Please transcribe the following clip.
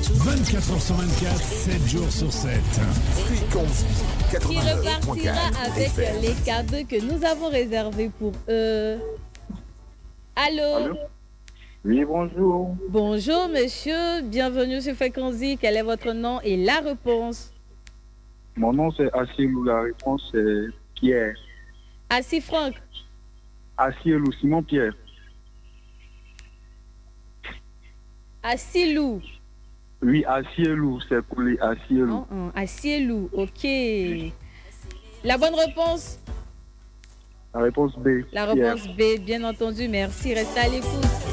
24 heures sur 24, 7 jours sur 7. Fréquence Qui repartira 89.4 avec FM. les cadeaux que nous avons réservés pour eux. Allô? Oui, bonjour. Bonjour monsieur, bienvenue sur Fréquency. Quel est votre nom et la réponse? Mon nom c'est Assielou, la réponse c'est Pierre. Assis Franck. Assielou, Simon Pierre. Assilou. Oui, Assielou, c'est pour les Assielou. Assielou, ok. La bonne réponse? La réponse B. La Pierre. réponse B, bien entendu, merci. Restez à l'écoute.